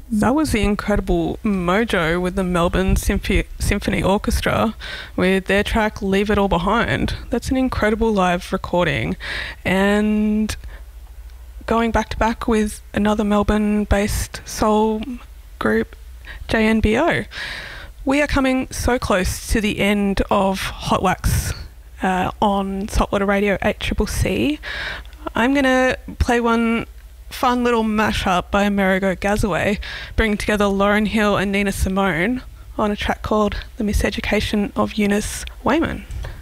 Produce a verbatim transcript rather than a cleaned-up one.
That was the incredible Mojo with the Melbourne Symph- Symphony Orchestra with their track Leave It All Behind. That's an incredible live recording. And going back to back with another Melbourne-based soul group, J N B O. We are coming so close to the end of Hot Wax uh, on Saltwater Radio eight C C C. I'm going to play one fun little mashup by Amerigo Gazaway, bringing together Lauryn Hill and Nina Simone on a track called The Miseducation of Eunice Wayman.